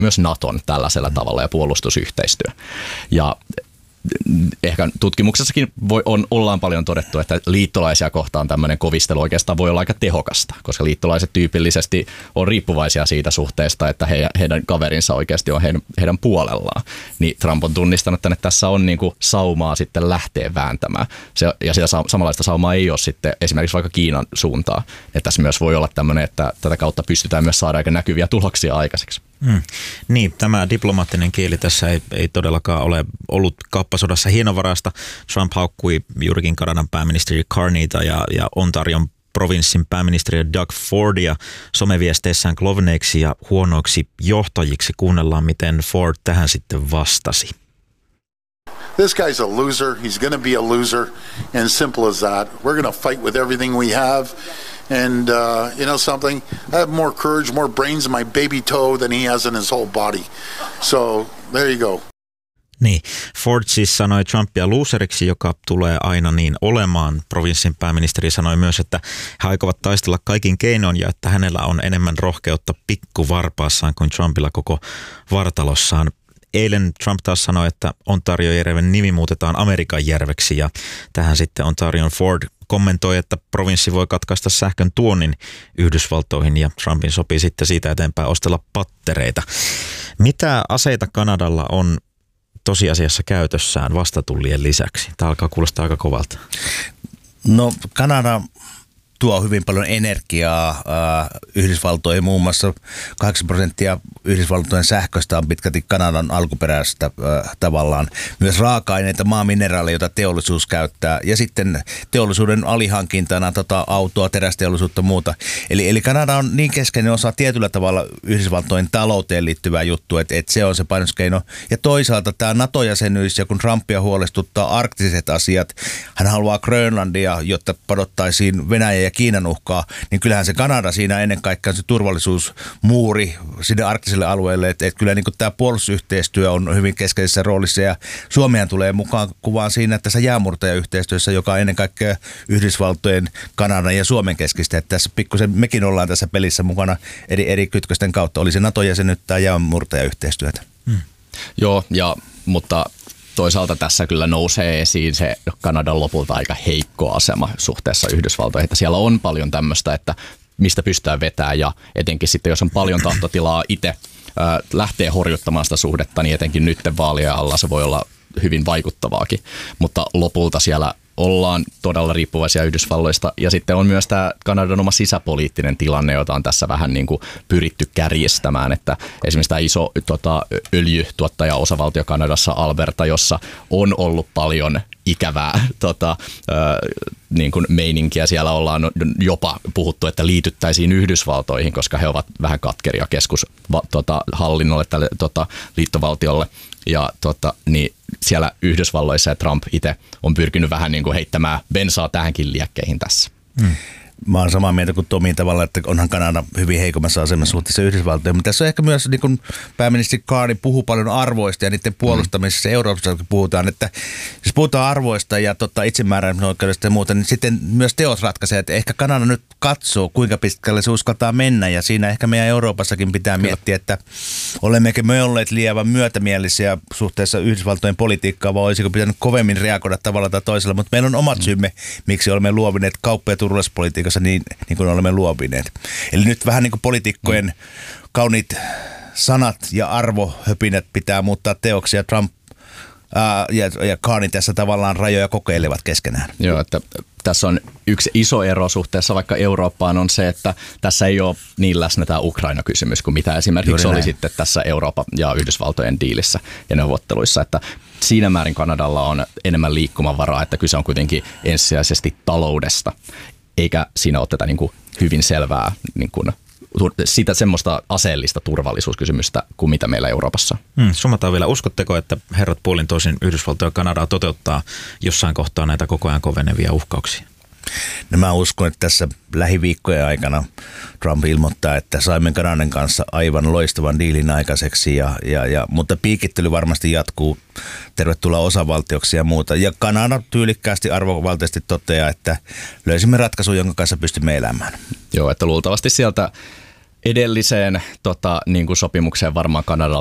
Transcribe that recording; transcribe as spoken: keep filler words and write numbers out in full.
myös Naton tällaisella tavalla ja puolustusyhteistyö. Ja ehkä tutkimuksessakin voi, on, ollaan paljon todettu, että liittolaisia kohtaan tämmöinen kovistelu oikeastaan voi olla aika tehokasta, koska liittolaiset tyypillisesti on riippuvaisia siitä suhteesta, että he, heidän kaverinsa oikeasti on heidän, heidän puolellaan. Niin Trump on tunnistanut, että tässä on niin kuin saumaa sitten lähteä vääntämään. Se, ja sitä samanlaista saumaa ei ole sitten esimerkiksi vaikka Kiinan suuntaan. Että tässä myös voi olla tämmöinen, että tätä kautta pystytään myös saada aika näkyviä tuloksia aikaiseksi. Hmm. Niin, tämä diplomaattinen kieli tässä ei, ei todellakaan ole ollut kauppasodassa hienovaraista. Trump haukkui juurikin Kanadan pääministeri Carneyta ja, ja Ontarion provinssin pääministeriä Doug Fordia someviesteissään klovneiksi ja huonoiksi johtajiksi. Kuunnellaan, miten Ford tähän sitten vastasi. This guy's a loser. He's going to be a loser, and simple as that. We're going to fight with everything we have. And uh, you know something? I have more courage, more brains in my baby toe than he has in his whole body. So there you go. Niin, Ford siis sanoi Trumpia loseriksi, joka tulee aina niin olemaan. Provinssin pääministeri sanoi myös, että he aikovat taistella kaikin keinoin ja että hänellä on enemmän rohkeutta pikkuvarpaassaan kuin Trumpilla koko vartalossaan. Eilen Trump taas sanoi, että Ontario-järven nimi muutetaan Amerikan järveksi ja tähän sitten Ontarion Ford kommentoi, että provinssi voi katkaista sähkön tuonnin Yhdysvaltoihin ja Trumpin sopii sitten siitä eteenpäin ostella pattereita. Mitä aseita Kanadalla on tosiasiassa käytössään vastatullien lisäksi? Tämä alkaa kuulostaa aika kovalta. No Kanada tuo hyvin paljon energiaa äh, Yhdysvaltoihin, muun muassa kahdeksan prosenttia Yhdysvaltojen sähköstä on pitkälti Kanadan alkuperäistä äh, tavallaan. Myös raaka-aineita, maamineraaleja, joita teollisuus käyttää ja sitten teollisuuden alihankintana tota, autoa, terästeollisuutta muuta. Eli, eli Kanada on niin keskeinen osa tietyllä tavalla Yhdysvaltojen talouteen liittyvää juttu, että, että se on se painoskeino. Ja toisaalta tämä NATO-jäsenyys ja kun Trumpia huolestuttaa arktiset asiat, hän haluaa Grönlandia, jotta padottaisiin Venäjä ja Kiinan uhkaa, niin kyllähän se Kanada siinä ennen kaikkea on se turvallisuusmuuri sinne arktiselle alueelle, että et kyllä niin kuin tämä puolustusyhteistyö on hyvin keskeisessä roolissa ja Suomeen tulee mukaan kuvaan siinä tässä jäämurtajayhteistyössä, joka on ennen kaikkea Yhdysvaltojen, Kanadan ja Suomen keskistä, että tässä pikkusen mekin ollaan tässä pelissä mukana eri, eri kytkösten kautta, oli se NATO-jäsenyt tai jäämurtajayhteistyötä. Hmm. Joo, ja, mutta toisaalta tässä kyllä nousee esiin se Kanadan lopulta aika heikko asema suhteessa Yhdysvaltoihin, että siellä on paljon tämmöistä, että mistä pystytään vetämään ja etenkin sitten, jos on paljon tahtotilaa itse lähtee horjuttamaan sitä suhdetta, niin etenkin nyt vaalien alla se voi olla hyvin vaikuttavaakin, mutta lopulta siellä ollaan todella riippuvaisia Yhdysvalloista ja sitten on myös tämä Kanadan oma sisäpoliittinen tilanne, jota on tässä vähän niin kuin pyritty kärjistämään, että esimerkiksi tämä iso tota, öljytuottaja osavaltio Kanadassa Alberta, jossa on ollut paljon ikävää tota, ö, niin kuin meininkiä. Siellä ollaan jopa puhuttu, että liityttäisiin Yhdysvaltoihin, koska he ovat vähän katkeria keskushallinnolle, tota, hallinnolle, tälle tota, liittovaltiolle. Ja tota, niin siellä Yhdysvalloissa ja Trump itse on pyrkinyt vähän niin kuin heittämään bensaa tähänkin liekkeihin tässä. Hmm. Mä oon samaa mieltä kuin Tomi tavalla, että onhan Kanada hyvin heikommassa asemassa suhteessa Yhdysvaltoihin. Mutta tässä on ehkä myös, niin kuin pääministeri Carney puhuu paljon arvoista ja niiden puolustamisessa mm. Euroopassa puhutaan, että jos puhutaan arvoista ja tota, itsemääräämisoikeudesta ja muuta, niin sitten myös teot ratkaisee, että ehkä Kanada nyt katsoo, kuinka pitkälle se uskaltaa mennä ja siinä ehkä meidän Euroopassakin pitää Kyllä. miettiä, että olemmeko me olleet liian myötämielisiä suhteessa Yhdysvaltojen politiikkaa vai olisiko pitänyt kovemmin reagoida tavalla tai toisella, mutta meillä on omat mm. syymme, miksi olemme luovineet kauppa- ja turvallisuuspolitiikassa niin, niin kuin olemme luopineet. Eli nyt vähän niin kuin poliitikkojen mm. kauniit sanat ja arvohöpinät pitää muuttaa teoksi ja Trump ää, ja, ja Carney tässä tavallaan rajoja kokeilevat keskenään. Joo, että tässä on yksi iso ero suhteessa vaikka Eurooppaan on se, että tässä ei ole niin läsnä tämä Ukraina-kysymys kuin mitä esimerkiksi oli sitten tässä Euroopan ja Yhdysvaltojen diilissä ja neuvotteluissa, että siinä määrin Kanadalla on enemmän liikkumavaraa, että kyse on kuitenkin ensisijaisesti taloudesta, eikä siinä ole tätä niin kuin hyvin selvää niin kuin sitä semmoista aseellista turvallisuuskysymystä kuin mitä meillä Euroopassa. Hmm, summataan vielä. Uskotteko, että herrat puolin toisin Yhdysvaltoja ja Kanadaa toteuttaa jossain kohtaa näitä koko ajan kovenevia uhkauksia? No mä uskon, että tässä lähiviikkojen aikana Trump ilmoittaa, että saimme Kanadan kanssa aivan loistavan diilin aikaiseksi, ja, ja, ja, mutta piikittely varmasti jatkuu. Tervetuloa osavaltioksi ja muuta. Ja Kanada tyylikkäästi arvovaltaisesti toteaa, että löysimme ratkaisun, jonka kanssa pystymme elämään. Joo, että luultavasti sieltä Edelliseen tota, niin kuin sopimukseen varmaan Kanadalla